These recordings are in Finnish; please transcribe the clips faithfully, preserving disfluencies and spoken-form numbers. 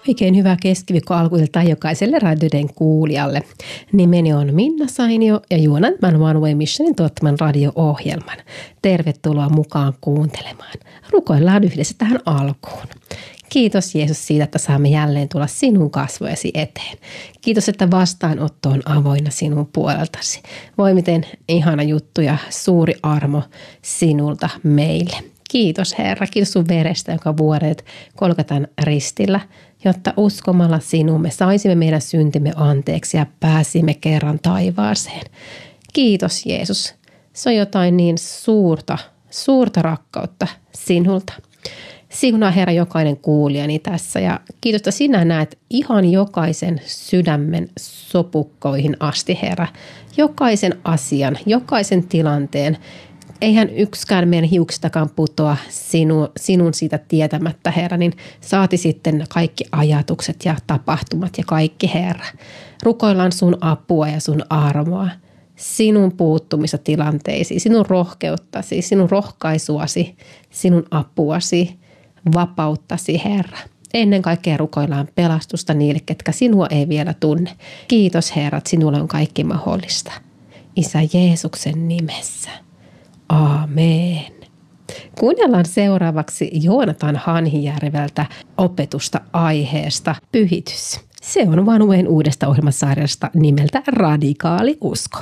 Oikein hyvää keskiviikko alkuiltaa jokaiselle radioiden kuulijalle. Nimeni on Minna Sainio ja juonan tämän One Way Missionin tuottaman radio-ohjelman. Tervetuloa mukaan kuuntelemaan. Rukoillaan yhdessä tähän alkuun. Kiitos Jeesus siitä, että saamme jälleen tulla sinun kasvojesi eteen. Kiitos, että vastaanotto on avoinna sinun puoleltasi. Voi miten ihana juttu ja suuri armo sinulta meille. Kiitos Herra, kiitos sun verestä, joka vuodet Golgatan ristillä, jotta uskomalla sinuun me saisimme meidän syntimme anteeksi ja pääsimme kerran taivaaseen. Kiitos Jeesus, se on jotain niin suurta, suurta rakkautta sinulta. Siunaa Herra jokainen kuulijani tässä ja kiitos, että sinä näet ihan jokaisen sydämen sopukkoihin asti Herra. Jokaisen asian, jokaisen tilanteen. Eihän yksikään meidän hiuksistakaan putoa sinu, sinun siitä tietämättä, Herra, niin saati sitten kaikki ajatukset ja tapahtumat ja kaikki, Herra. Rukoillaan sun apua ja sun armoa, sinun puuttumista tilanteisiin, sinun rohkeuttasi, sinun rohkaisuasi, sinun apuasi, vapauttasi, Herra. Ennen kaikkea rukoillaan pelastusta niille, ketkä sinua ei vielä tunne. Kiitos, Herra, että sinulle on kaikki mahdollista. Isä Jeesuksen nimessä. Aamen. Kuunnellaan seuraavaksi Joonatan Hanhijärveltä opetusta aiheesta pyhitys. Se on One Wayn uudesta ohjelmasarjasta nimeltä Radikaali usko.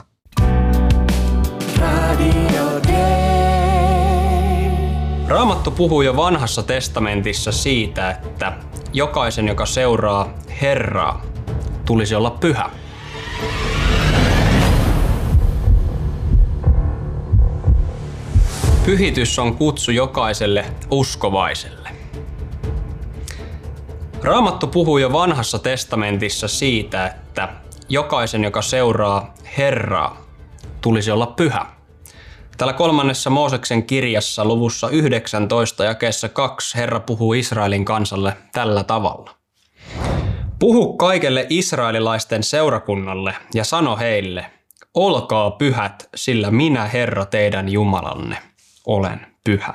Radio Day. Raamattu puhuu jo Vanhassa testamentissa siitä, että jokaisen, joka seuraa Herraa, tulisi olla pyhä. Pyhitys on kutsu jokaiselle uskovaiselle. Raamattu puhuu jo Vanhassa testamentissa siitä, että jokaisen, joka seuraa Herraa, tulisi olla pyhä. Täällä kolmannessa Mooseksen kirjassa luvussa yhdeksäntoista jakeessa kaksi Herra puhuu Israelin kansalle tällä tavalla. Puhu kaikelle israelilaisten seurakunnalle ja sano heille, olkaa pyhät, sillä minä Herra teidän Jumalanne olen pyhä.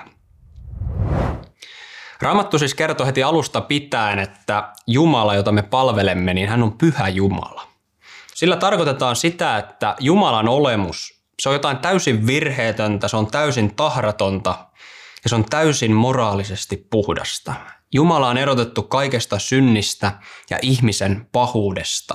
Raamattu siis kertoo heti alusta pitäen, että Jumala, jota me palvelemme, niin hän on pyhä Jumala. Sillä tarkoitetaan sitä, että Jumalan olemus, se on jotain täysin virheetöntä, se on täysin tahratonta ja se on täysin moraalisesti puhdasta. Jumala on erotettu kaikesta synnistä ja ihmisen pahuudesta.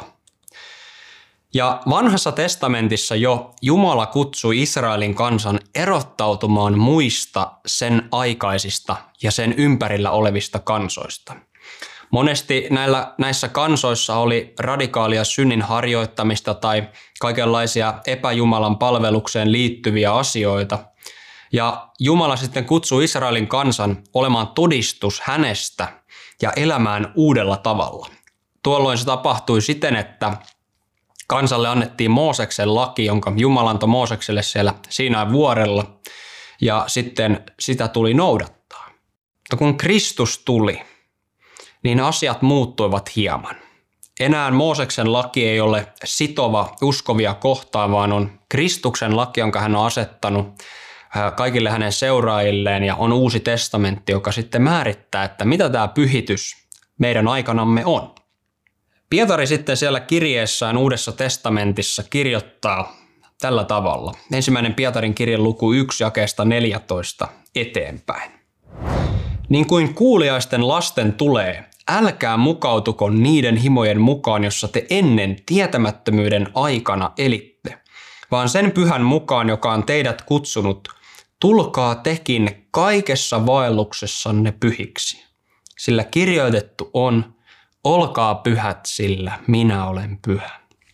Ja Vanhassa testamentissa jo Jumala kutsui Israelin kansan erottautumaan muista sen aikaisista ja sen ympärillä olevista kansoista. Monesti näillä, näissä kansoissa oli radikaalia synnin harjoittamista tai kaikenlaisia epäjumalan palvelukseen liittyviä asioita. Ja Jumala sitten kutsui Israelin kansan olemaan todistus hänestä ja elämään uudella tavalla. Tuolloin se tapahtui siten, että kansalle annettiin Mooseksen laki, jonka Jumala antoi Moosekselle siellä Siinain vuorella, ja sitten sitä tuli noudattaa. Mutta kun Kristus tuli, niin asiat muuttuivat hieman. Enää Mooseksen laki ei ole sitova uskovia kohtaan, vaan on Kristuksen laki, jonka hän on asettanut kaikille hänen seuraajilleen, ja on uusi testamentti, joka sitten määrittää, että mitä tämä pyhitys meidän aikanamme on. Pietari sitten siellä kirjeessään Uudessa testamentissa kirjoittaa tällä tavalla. Ensimmäinen Pietarin kirjan luku yksi jakeesta neljätoista eteenpäin. Niin kuin kuuliaisten lasten tulee, älkää mukautuko niiden himojen mukaan, jossa te ennen tietämättömyyden aikana elitte, vaan sen pyhän mukaan, joka on teidät kutsunut, tulkaa tekin kaikessa vaelluksessanne pyhiksi. Sillä kirjoitettu on, olkaa pyhät, sillä minä olen pyhä.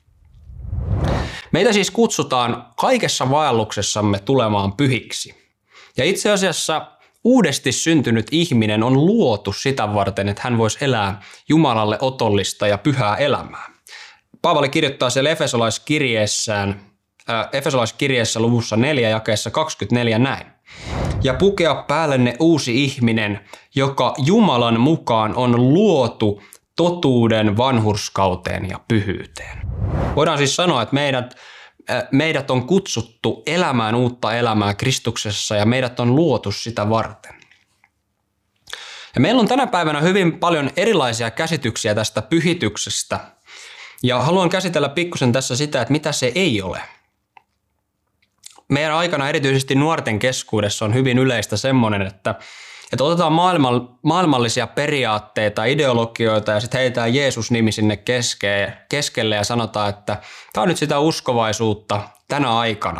Meitä siis kutsutaan kaikessa vaelluksessamme tulemaan pyhiksi. Ja itse asiassa uudesti syntynyt ihminen on luotu sitä varten, että hän voisi elää Jumalalle otollista ja pyhää elämää. Paavali kirjoittaa siellä Efesolaiskirjeessään, äh, Efesolaiskirjeessä luvussa neljä jakeessa kaksikymmentäneljä näin. Ja pukea päällenne uusi ihminen, joka Jumalan mukaan on luotu totuuden vanhurskauteen ja pyhyyteen. Voidaan siis sanoa, että meidät, meidät on kutsuttu elämään uutta elämää Kristuksessa ja meidät on luotu sitä varten. Ja meillä on tänä päivänä hyvin paljon erilaisia käsityksiä tästä pyhityksestä. Ja haluan käsitellä pikkusen tässä sitä, että mitä se ei ole. Meidän aikana erityisesti nuorten keskuudessa on hyvin yleistä semmoinen, että, että otetaan maailmallisia periaatteita, ideologioita ja sitten heitetään Jeesus-nimi sinne keskelle ja sanotaan, että tämä on nyt sitä uskovaisuutta tänä aikana.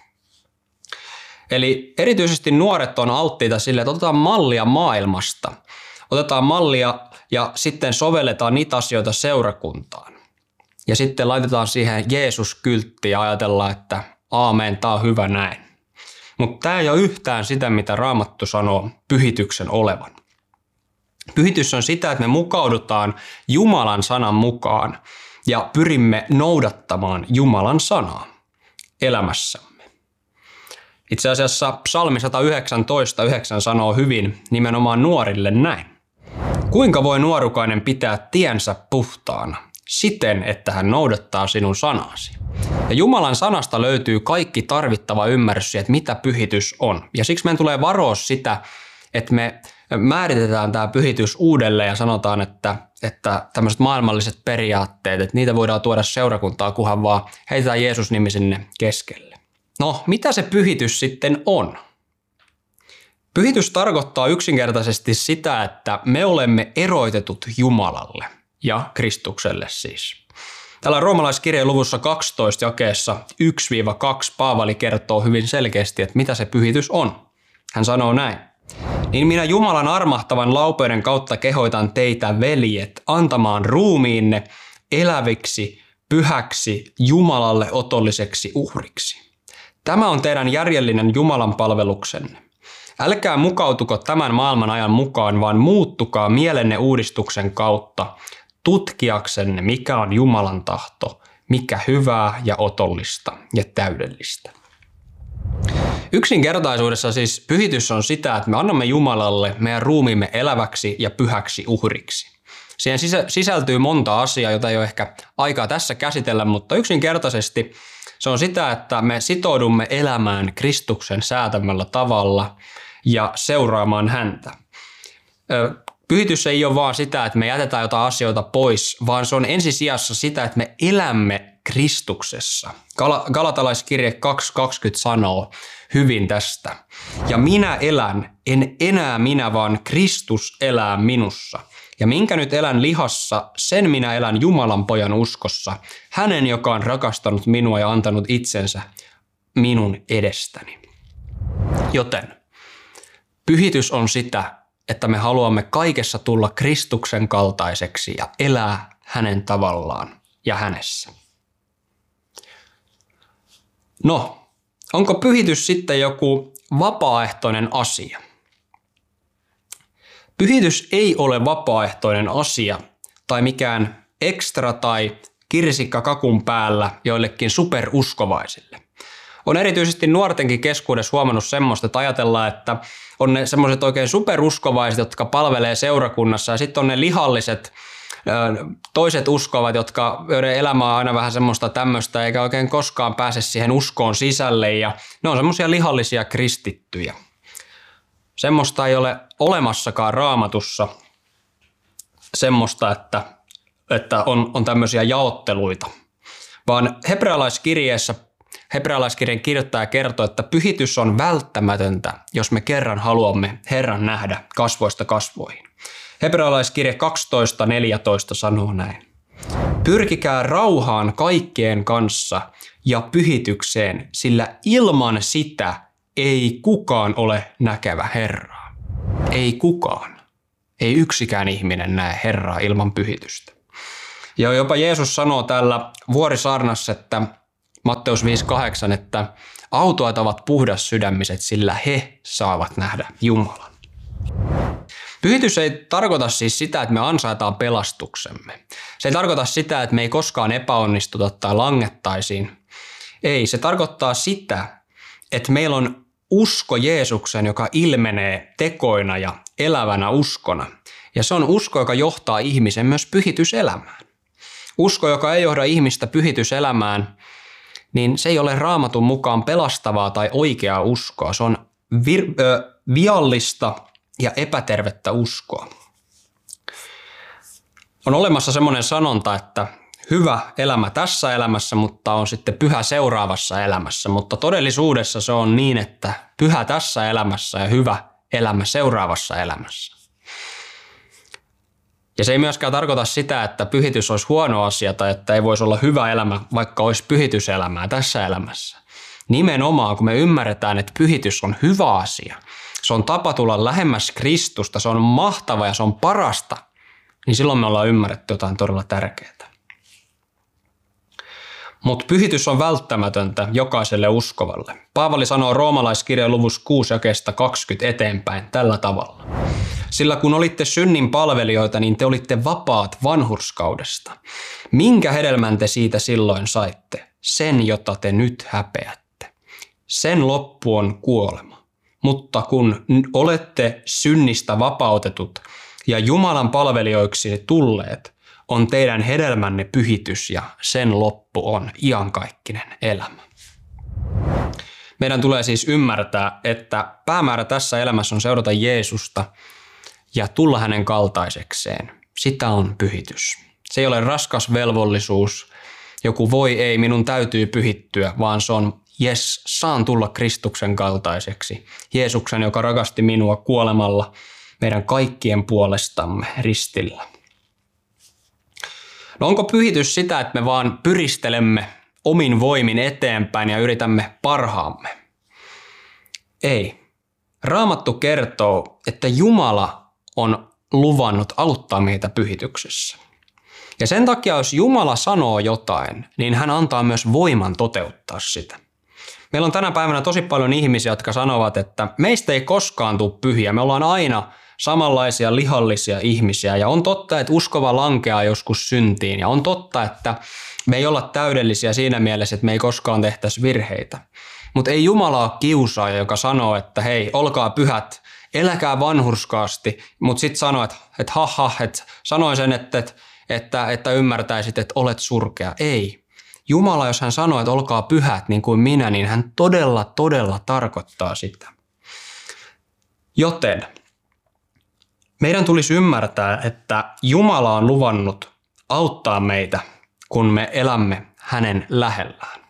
Eli erityisesti nuoret on alttiita sille, että otetaan mallia maailmasta. Otetaan mallia ja sitten sovelletaan niitä asioita seurakuntaan. Ja sitten laitetaan siihen Jeesus-kyltti ja ajatellaan, että aamen, tämä on hyvä näin. Mutta tämä ei ole yhtään sitä, mitä Raamattu sanoo pyhityksen olevan. Pyhitys on sitä, että me mukaudutaan Jumalan sanan mukaan ja pyrimme noudattamaan Jumalan sanaa elämässämme. Itse asiassa psalmi sata yhdeksäntoista yhdeksän sanoo hyvin nimenomaan nuorille näin. Kuinka voi nuorukainen pitää tiensä puhtaana siten, että hän noudattaa sinun sanasi? Ja Jumalan sanasta löytyy kaikki tarvittava ymmärrys siitä, että mitä pyhitys on. Ja siksi meidän tulee varoa sitä, että me määritetään tämä pyhitys uudelleen ja sanotaan, että, että tämmöiset maailmalliset periaatteet, että niitä voidaan tuoda seurakuntaa, kunhan vaan heitetään Jeesus-nimi sinne keskelle. No, mitä se pyhitys sitten on? Pyhitys tarkoittaa yksinkertaisesti sitä, että me olemme eroitetut Jumalalle ja Kristukselle siis. Täällä roomalaiskirjeen luvussa kaksitoista jakeessa yksi kaksi Paavali kertoo hyvin selkeästi, että mitä se pyhitys on. Hän sanoo näin. Niin minä Jumalan armahtavan laupeuden kautta kehoitan teitä, veljet, antamaan ruumiinne eläviksi, pyhäksi, Jumalalle otolliseksi uhriksi. Tämä on teidän järjellinen Jumalan palveluksenne. Älkää mukautuko tämän maailman ajan mukaan, vaan muuttukaa mielenne uudistuksen kautta, tutkiaksenne, mikä on Jumalan tahto, mikä hyvää ja otollista ja täydellistä. Yksinkertaisuudessa siis pyhitys on sitä, että me annamme Jumalalle meidän ruumiimme eläväksi ja pyhäksi uhriksi. Siihen sisältyy monta asiaa, jota ei ole ehkä aikaa tässä käsitellä, mutta yksinkertaisesti se on sitä, että me sitoudumme elämään Kristuksen säätämällä tavalla ja seuraamaan häntä. Pyhitys ei ole vaan sitä, että me jätetään jotain asioita pois, vaan se on ensisijassa sitä, että me elämme Kristuksessa. Gal- Galatalaiskirje kaksi kaksikymmentä sanoo hyvin tästä. Ja minä elän, en enää minä, vaan Kristus elää minussa. Ja minkä nyt elän lihassa, sen minä elän Jumalan pojan uskossa, hänen, joka on rakastanut minua ja antanut itsensä minun edestäni. Joten pyhitys on sitä, että me haluamme kaikessa tulla Kristuksen kaltaiseksi ja elää hänen tavallaan ja hänessä. No, onko pyhitys sitten joku vapaaehtoinen asia? Pyhitys ei ole vapaaehtoinen asia tai mikään ekstra tai kirsikka kakun päällä joillekin superuskovaisille. On erityisesti nuortenkin keskuudessa huomannut semmoista, että ajatellaan, että on ne semmoiset oikein superuskovaiset, jotka palvelee seurakunnassa ja sitten on ne lihalliset toiset uskovat, jotka, joiden elämä on aina vähän semmoista tämmöistä eikä oikein koskaan pääse siihen uskoon sisälle ja ne on semmoisia lihallisia kristittyjä. Semmoista ei ole olemassakaan Raamatussa, semmoista, että, että on, on tämmöisiä jaotteluita, vaan hebrealaiskirjeessä hebrealaiskirjan kirjoittaja kertoo, että pyhitys on välttämätöntä, jos me kerran haluamme Herran nähdä kasvoista kasvoihin. Hebrealaiskirja kaksitoista neljätoista sanoo näin. Pyrkikää rauhaan kaikkien kanssa ja pyhitykseen, sillä ilman sitä ei kukaan ole näkevä Herraa. Ei kukaan. Ei yksikään ihminen näe Herraa ilman pyhitystä. Ja jopa Jeesus sanoo täällä vuorisaarnassa, että Matteus viisi kahdeksan, että autuaat ovat puhdas sydämiset, sillä he saavat nähdä Jumalan. Pyhitys ei tarkoita siis sitä, että me ansaitaan pelastuksemme. Se ei tarkoita sitä, että me ei koskaan epäonnistuta tai langettaisiin. Ei, se tarkoittaa sitä, että meillä on usko Jeesuksen, joka ilmenee tekoina ja elävänä uskona. Ja se on usko, joka johtaa ihmisen myös pyhityselämään. Usko, joka ei johda ihmistä pyhityselämään, niin se ei ole Raamatun mukaan pelastavaa tai oikeaa uskoa. Se on vir- ö, viallista ja epätervettä uskoa. On olemassa semmoinen sanonta, että hyvä elämä tässä elämässä, mutta on sitten pyhä seuraavassa elämässä. Mutta todellisuudessa se on niin, että pyhä tässä elämässä ja hyvä elämä seuraavassa elämässä. Ja se ei myöskään tarkoita sitä, että pyhitys olisi huono asia tai että ei voisi olla hyvä elämä, vaikka olisi pyhityselämää tässä elämässä. Nimenomaan, kun me ymmärretään, että pyhitys on hyvä asia, se on tapa tulla lähemmäs Kristusta, se on mahtava ja se on parasta, niin silloin me ollaan ymmärretty jotain todella tärkeää. Mutta pyhitys on välttämätöntä jokaiselle uskovalle. Paavali sanoo roomalaiskirjan luvussa kuusi jakeesta kaksikymmentä eteenpäin tällä tavalla. Sillä kun olitte synnin palvelijoita, niin te olitte vapaat vanhurskaudesta. Minkä hedelmän te siitä silloin saitte? Sen, jota te nyt häpeätte. Sen loppu on kuolema. Mutta kun olette synnistä vapautetut ja Jumalan palvelijoiksi tulleet, on teidän hedelmänne pyhitys ja sen loppu on iankaikkinen elämä. Meidän tulee siis ymmärtää, että päämäärä tässä elämässä on seurata Jeesusta ja tulla hänen kaltaisekseen. Sitä on pyhitys. Se ei ole raskas velvollisuus, joku voi ei, minun täytyy pyhittyä, vaan se on jes, saan tulla Kristuksen kaltaiseksi. Jeesuksen, joka rakasti minua kuolemalla meidän kaikkien puolestamme ristillä. No onko pyhitys sitä, että me vaan pyristelemme omin voimin eteenpäin ja yritämme parhaamme? Ei. Raamattu kertoo, että Jumala on luvannut auttaa meitä pyhityksessä. Ja sen takia, jos Jumala sanoo jotain, niin hän antaa myös voiman toteuttaa sitä. Meillä on tänä päivänä tosi paljon ihmisiä, jotka sanovat, että meistä ei koskaan tule pyhiä. Me ollaan aina samanlaisia lihallisia ihmisiä ja on totta, että uskova lankeaa joskus syntiin ja on totta, että me ei olla täydellisiä siinä mielessä, että me ei koskaan tehtäisi virheitä. Mutta ei Jumala ole kiusaaja, joka sanoo, että hei, olkaa pyhät, eläkää vanhurskaasti, mutta sitten sanoo, että, että ha ha, että sanoin sen, että, että, että, että ymmärtäisit, että olet surkea. Ei. Jumala, jos hän sanoo, että olkaa pyhät niin kuin minä, niin hän todella, todella tarkoittaa sitä. Joten meidän tulisi ymmärtää, että Jumala on luvannut auttaa meitä, kun me elämme hänen lähellään.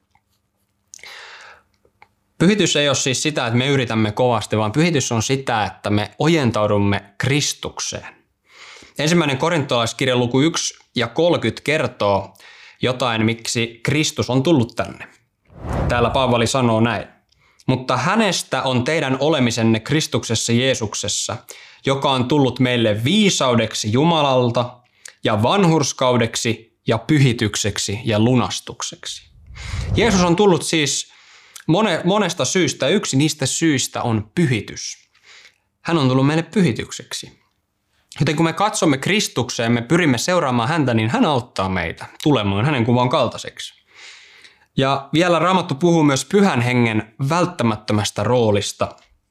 Pyhitys ei ole siis sitä, että me yritämme kovasti, vaan pyhitys on sitä, että me ojentaudumme Kristukseen. Ensimmäinen korintolaiskirjan luku yksi ja kolmekymmentä kertoo jotain, miksi Kristus on tullut tänne. Täällä Paavali sanoo näin. Mutta hänestä on teidän olemisenne Kristuksessa Jeesuksessa, joka on tullut meille viisaudeksi Jumalalta ja vanhurskaudeksi ja pyhitykseksi ja lunastukseksi. Jeesus on tullut siis monesta syystä. Yksi niistä syistä on pyhitys. Hän on tullut meille pyhitykseksi. Joten kun me katsomme Kristukseen, me pyrimme seuraamaan häntä, niin hän auttaa meitä tulemaan hänen kuvan kaltaiseksi. Ja vielä Raamattu puhuu myös pyhän hengen välttämättömästä roolista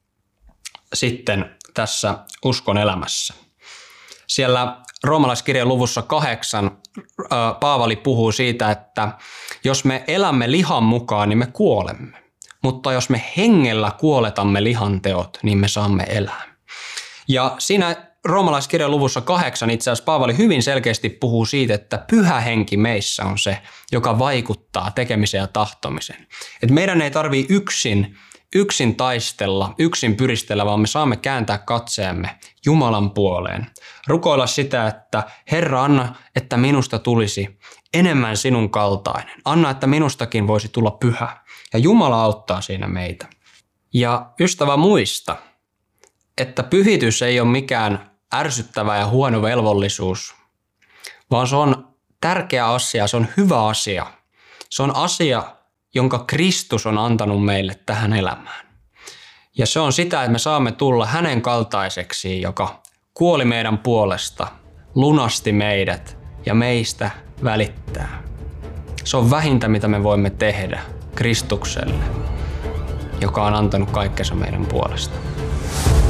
sitten tässä uskon elämässä. Siellä roomalaiskirjan luvussa kahdeksan Paavali puhuu siitä, että jos me elämme lihan mukaan, niin me kuolemme. Mutta jos me hengellä kuoletamme lihan teot, niin me saamme elää. Ja siinä roomalaiskirjan luvussa kahdeksan itse asiassa Paavali hyvin selkeästi puhuu siitä, että pyhä henki meissä on se, joka vaikuttaa tekemiseen ja tahtomiseen. Että meidän ei tarvitse yksin, yksin taistella, yksin pyristellä, vaan me saamme kääntää katseemme Jumalan puoleen. Rukoilla sitä, että Herra, anna, että minusta tulisi enemmän sinun kaltainen. Anna, että minustakin voisi tulla pyhä. Ja Jumala auttaa siinä meitä. Ja ystävä, muista, että pyhitys ei ole mikään ärsyttävä ja huono velvollisuus, vaan se on tärkeä asia, se on hyvä asia. Se on asia, jonka Kristus on antanut meille tähän elämään. Ja se on sitä, että me saamme tulla hänen kaltaiseksi, joka kuoli meidän puolesta, lunasti meidät ja meistä välittää. Se on vähintä, mitä me voimme tehdä Kristukselle, joka on antanut kaikkensa meidän puolesta.